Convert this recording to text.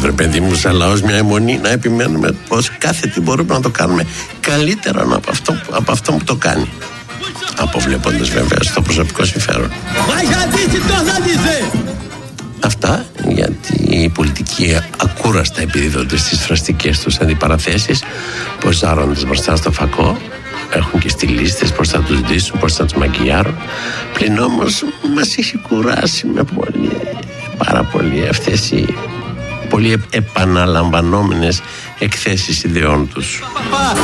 ρε παιδί μου, σαν λαός μια αιμονή να επιμένουμε πως κάθε τι μπορούμε να το κάνουμε καλύτερα από αυτό που το κάνει, αποβλέποντας βέβαια στο προσωπικό συμφέρον. Αυτά γιατί οι πολιτικοί ακούραστα επιδίδονται στις φραστικές τους αντιπαραθέσεις, ποζάροντας μπροστά στο φακό, έχουν και στιλίστες πως θα τους ντύσουν, πως θα τους μαγκιάρουν. Πλην όμως μας έχει κουράσει με πάρα πολύ αυτές οι πολύ επαναλαμβανόμενες εκθέσεις ιδεών τους.